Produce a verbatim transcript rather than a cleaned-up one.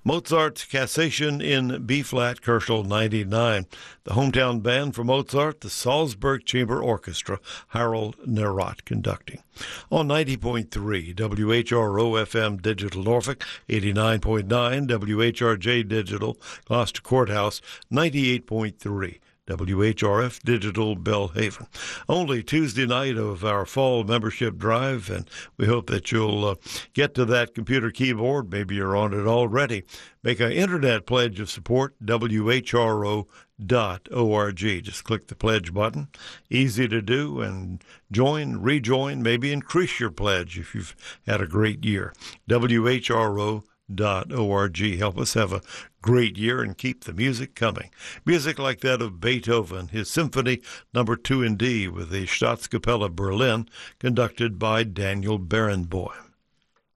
Mozart's Cassation in B-flat, Kerschel ninety-nine. The hometown band for Mozart, the Salzburg Chamber Orchestra, Harold Nerat conducting. On ninety point three W H R O F M Digital Norfolk, eighty-nine point nine W H R J Digital Gloucester Courthouse, ninety-eight point three W H R F Digital Belhaven. Only Tuesday night of our fall membership drive, and we hope that you'll uh, get to that computer keyboard. Maybe you're on it already. Make an internet pledge of support, W H R O dot org. Just click the pledge button. Easy to do, and join, rejoin, maybe increase your pledge if you've had a great year. W H R O dot org. Help us have a great year and keep the music coming. Music like that of Beethoven, his Symphony Number Two in D with the Staatskapelle Berlin, conducted by Daniel Barenboim.